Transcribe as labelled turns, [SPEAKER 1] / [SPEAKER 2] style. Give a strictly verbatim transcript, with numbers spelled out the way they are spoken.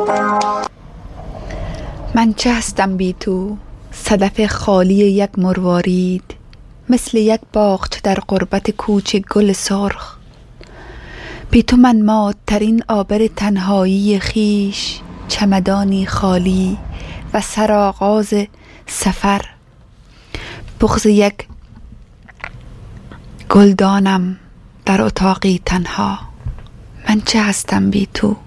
[SPEAKER 1] من چه هستم بی تو، صدف خالی یک مروارید، مثل یک باغچه در غربت کوچه گل سرخ. بی تو من مات ترین آبر تنهایی خیش، چمدانی خالی و سرآغاز سفر. بغض یک گلدانم در اتاقی تنها. من چه هستم بی تو.